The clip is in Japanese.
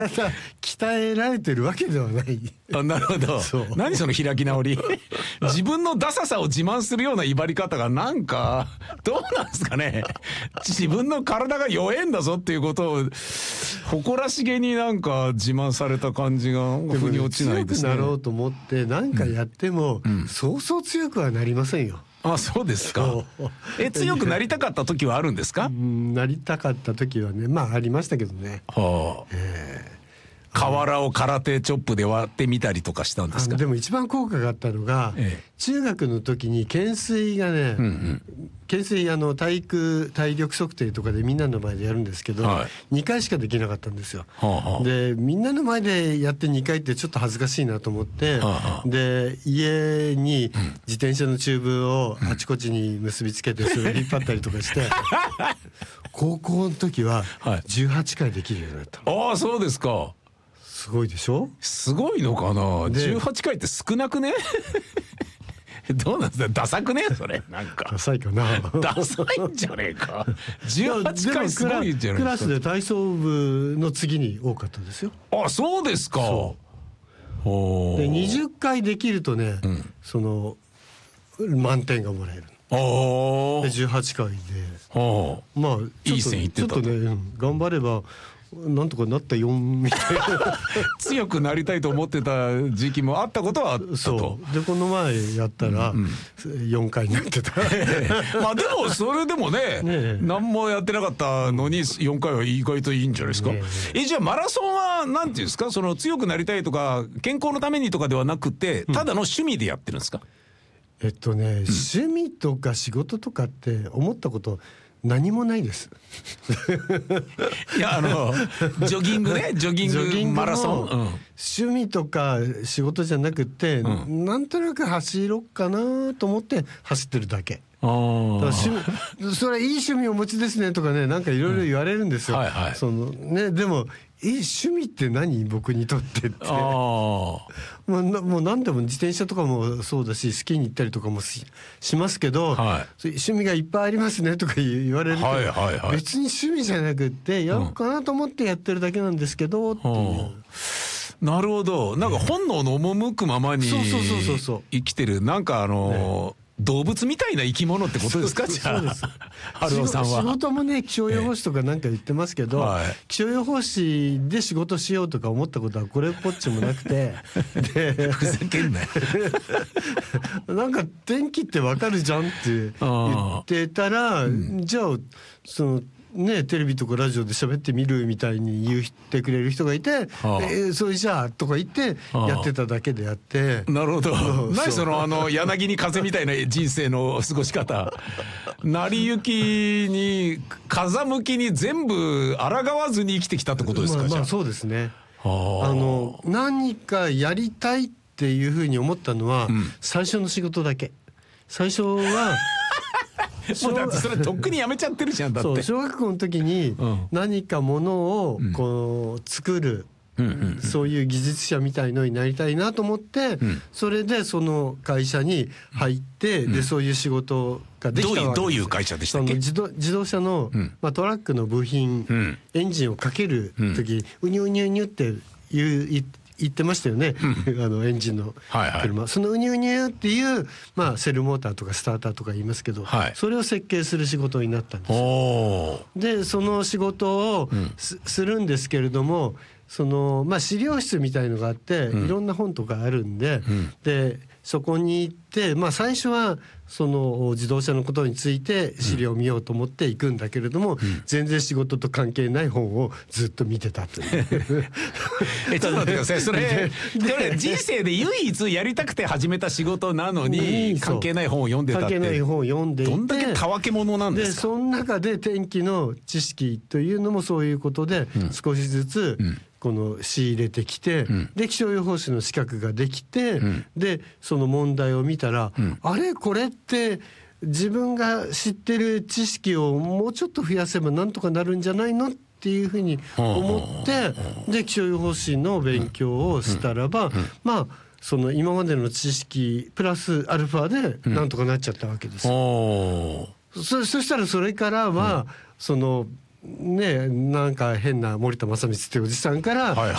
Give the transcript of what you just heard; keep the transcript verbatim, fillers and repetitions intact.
鍛えられてるわけではない。 あ、なるほど。何その開き直り。自分のダサさを自慢するような威張り方がなんかどうなんですかね。自分の体が弱えんだぞっていうことを誇らしげになんか自慢された感じが腑に落ちないですね。 強くなろうと思って何かやっても、うんうん、そうそう強くはなりませんよ。 あ、そうですか。え、強くなりたかった時はあるんですか？ なりたかった時はね、まあありましたけどね。 はあ、えー瓦を空手チョップで割ってみたりとかしたんですか？ でも一番効果があったのが、ええ、中学の時に懸垂がね、うんうん、懸垂あの体育体力測定とかでみんなの前でやるんですけど、はい、にかいしかできなかったんですよ。はあはあ、でみんなの前でやってにかいってちょっと恥ずかしいなと思って、はあはあ、で家に自転車のチューブをあちこちに結びつけてそれを引っ張ったりとかして、うん、高校の時はじゅうはちかいできるようになったの。 ああ、そうですか。 すごいでしょ？ すごいのかな。じゅうはちかいって少なくね？どうなんですか？ダサくねそれ。なんかダサいかな。 ダサいんじゃねえか。じゅうはちかいすごいんじゃないですか。 クラスで体操部の次に多かったですよ。 あ、そうですか。 そうでにじゅっかいできるとね、うん、その満点がもらえる。でじゅうはちかいで、まあいい線いってた。 ちょっとね、うん、頑張ればなんとかなったよみたいな。 強くなりたいと思ってた時期もあったことはあったと。 そうでこの前やったらよんかいになってた。 まあでもそれでもね、ね何もやってなかったのによんかいは意外といいんじゃないですか。ねえじゃあマラソンはなんていうんですか、その強くなりたいとか健康のためにとかではなくてただの趣味でやってるんですか？ うん、えっとね、うん、趣味とか仕事とかって思ったこと何もないです。 いやあのジョギングね、ジョギング、ジョギングマラソン、うん、 趣味とか仕事じゃなくて、うん、なんとなく走ろうかなと思って走ってるだけ。あだから趣味それいい趣味をお持ちですねとかね、なんかいろいろ言われるんですよ。うんはいはい、そのね、でもいい趣味って何僕にとってって。あもうなもう何でも自転車とかもそうだしスキーに行ったりとかも し, しますけど、はい、趣味がいっぱいありますねとか言われると、はいはいはい、別に趣味じゃなくってやろうかなと思ってやってるだけなんですけど、うん、っていう。 なるほど。なんか本能の赴くままに生きてるなんかあのーね動物みたいな生き物ってことですか？じゃあ春尾さんは。仕事もね気象予報士とかなんか言ってますけど、はい、気象予報士で仕事しようとか思ったことはこれっぽっちもなくてでふざけんなよなんか天気ってわかるじゃんって言ってたら、うん、じゃあそのね、テレビとかラジオで喋ってみるみたいに言ってくれる人がいて、はあ、えー、それじゃあとか言ってやってただけであって、はあ、なるほど。何そのあの柳に風みたいな人生の過ごし方。成り行きに風向きに全部抗わずに生きてきたってことですか？ まあ、まあそうですね。はあ、あの何かやりたいっていうふうに思ったのは、うん、最初の仕事だけ。最初はもうだってそれとっくにやめちゃってるじゃん。だってそう小学校の時に何かものをこう作る、うん、そういう技術者みたいのになりたいなと思って、うん、それでその会社に入って、うん、でそういう仕事ができたわけです。 どういう、どういう会社でしたっけ？ その自動、自動車の、うんまあ、トラックの部品、うん、エンジンをかける時、うん、うにゅうにゅうにゅって言う言って言ってましたよね、うん、あのエンジンの車、はいはい、そのうにゅうにゅうっていう、まあ、セルモーターとかスターターとか言いますけど、はい、それを設計する仕事になったんですよ。でその仕事を す,、うん、するんですけれどもその、まあ、資料室みたいのがあって、うん、いろんな本とかあるんで、うん、でそこに行って、まあ、最初はその自動車のことについて資料を見ようと思って行くんだけれども、うん、全然仕事と関係ない本をずっと見てたというえちょっと待ってください。それそれ人生で唯一やりたくて始めた仕事なのに関係ない本を読んでたって、 関係ない本を読んでいて、 どんだけたわけ者なんですか？ でその中で天気の知識というのもそういうことで少しずつ、うんうんこの仕入れてきて、うん、で気象予報士の資格ができて、うん、でその問題を見たら、うん、あれこれって自分が知ってる知識をもうちょっと増やせばなんとかなるんじゃないのっていうふうに思って、で気象予報士の勉強をしたらば、うんうん、まあその今までの知識プラスアルファでなんとかなっちゃったわけですよ。うん、そ, そしたらそれからは、うん、そのね、なんか変な森田正光っていうおじさんから